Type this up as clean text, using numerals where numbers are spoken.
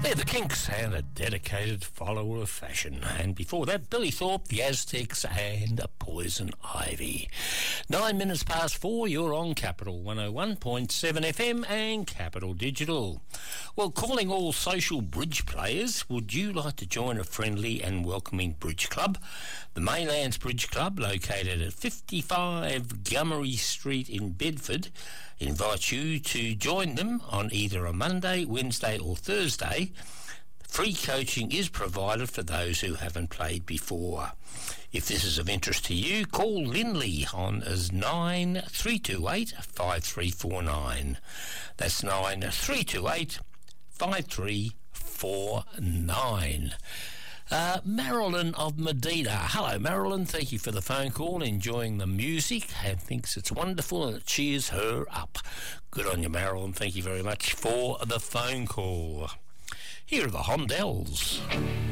They're the Kinks and a dedicated follower of fashion. And before that, Billy Thorpe, the Aztecs and Poison Ivy. 9 minutes past 4, you're on Capital 101.7 FM and Capital Digital. Well, calling all social bridge players, would you like to join a friendly and welcoming bridge club? The Maylands Bridge Club, located at 55 Gummery Street in Bedford, invites you to join them on either a Monday, Wednesday or Thursday. Free coaching is provided for those who haven't played before. If this is of interest to you, call Lindley on as 9328 5349. That's 9328 5349. Marilyn of Medina. Hello, Marilyn. Thank you for the phone call. Enjoying the music and thinks it's wonderful and it cheers her up. Good on you, Marilyn. Thank you very much for the phone call. Here are the Hondells.